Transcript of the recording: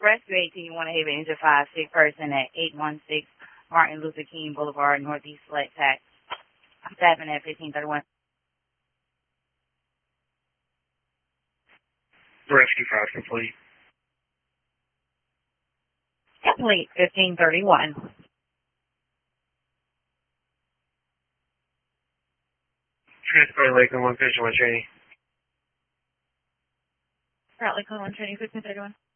Rescue 18, want to have an injured 5 sick person at 816 Martin Luther King Boulevard, Northeast Select Tax. Staffing at 1531. Rescue 5 complete. Complete 1531. Transport Lakeland 151 Cheney. Route Lakeland 120, 1531.